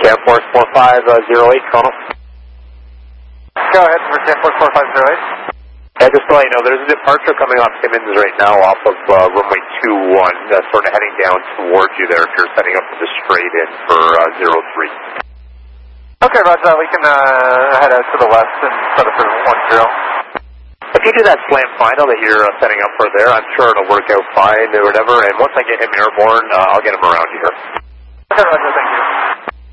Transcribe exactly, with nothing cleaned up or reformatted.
Air Force four five zero eight, Colonel. Go ahead, Air Force four five zero eight. Yeah, just to let you know, there's a departure coming off Simmons right now off of uh, runway two one, uh, sort of heading down towards you there if you're setting up for the straight in for uh, zero three. Okay, Roger, we can uh, head out to the west and set up for one zero. If you do that slant final that you're uh, setting up for there, I'm sure it'll work out fine or whatever, and once I get him airborne, uh, I'll get him around here. Okay, Roger, thank you.